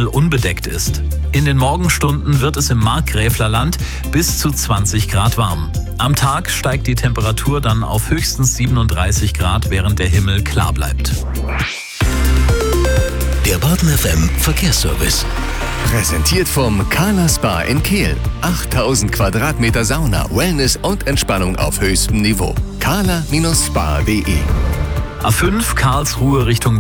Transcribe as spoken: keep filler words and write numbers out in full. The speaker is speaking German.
unbedeckt ist. In den Morgenstunden wird es im Markgräflerland bis zu zwanzig Grad warm. Am Tag steigt die Temperatur dann auf höchstens siebenunddreißig Grad, während der Himmel klar bleibt. Der Baden F M Verkehrsservice. Präsentiert vom Kala Spa in Kehl. achttausend Quadratmeter Sauna, Wellness und Entspannung auf höchstem Niveau. kala Bindestrich spa punkt de A fünf Karlsruhe Richtung